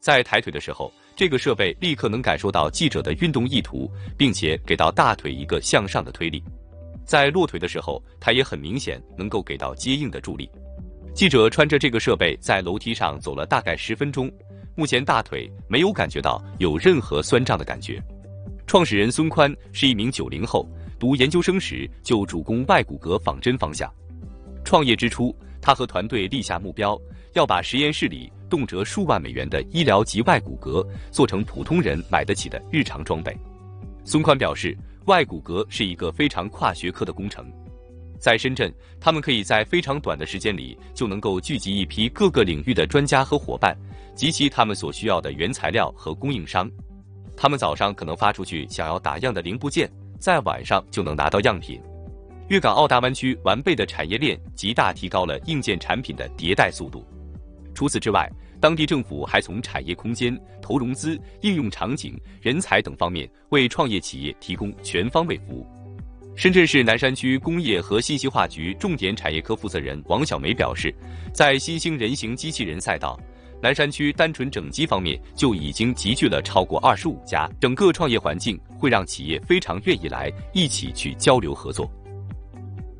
在抬腿的时候，这个设备立刻能感受到记者的运动意图，并且给到大腿一个向上的推力。在落腿的时候，它也很明显能够给到接应的助力。记者穿着这个设备在楼梯上走了大概10分钟，目前大腿没有感觉到有任何酸胀的感觉。创始人孙宽是一名90后，读研究生时就主攻外骨骼仿真方向。创业之初，他和团队立下目标，要把实验室里动辄数万美元的医疗级外骨骼做成普通人买得起的日常装备。孙宽表示，外骨骼是一个非常跨学科的工程。在深圳，他们可以在非常短的时间里就能够聚集一批各个领域的专家和伙伴，集齐他们所需要的原材料和供应商。他们早上可能发出去想要打样的零部件，在晚上就能拿到样品。粤港澳大湾区完备的产业链极大提高了硬件产品的迭代速度。除此之外，当地政府还从产业空间、投融资、应用场景、人才等方面为创业企业提供全方位服务。深圳市南山区工业和信息化局重点产业科负责人王小梅表示，在新兴人形机器人赛道，南山区单纯整机方面就已经集聚了超过25家，整个创业环境会让企业非常愿意来一起去交流合作。